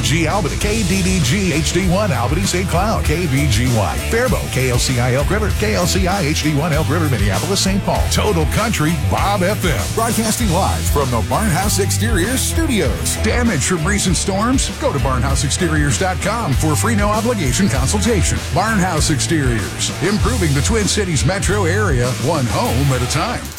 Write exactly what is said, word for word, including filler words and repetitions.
G Albany, K D D G H D one Albany Saint Cloud, K V G Y Faribault, K L C I Elk River, K L C I H D one Elk River, Minneapolis, Saint Paul. Total Country Bob F M. Broadcasting live from the Barnhouse Exteriors studios. Damage from recent storms? Go to barnhouse exteriors dot com for free no obligation consultation. Barnhouse Exteriors, improving the Twin Cities metro area one home at a time.